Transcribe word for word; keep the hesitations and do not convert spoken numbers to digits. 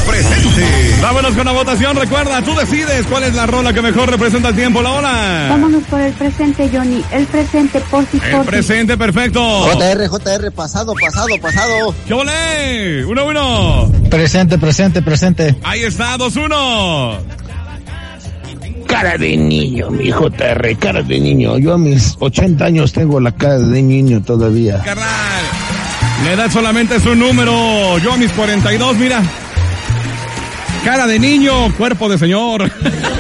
presente. Vámonos con la votación. Recuerda, tú decides cuál es la rola que mejor representa el tiempo, la hora. Vámonos por el presente, Johnny. El presente, por si El presente, perfecto. J R, J R, pasado, pasado, pasado. ¿Qué volé? Uno, uno. Presente, presente, presente. Ahí está, dos, uno. Cara de niño, mi J R, cara de niño. Yo a mis ochenta años tengo la cara de niño todavía. Carnal, la edad solamente es un número. Yo a mis cuarenta y dos, mira. Cara de niño, cuerpo de señor.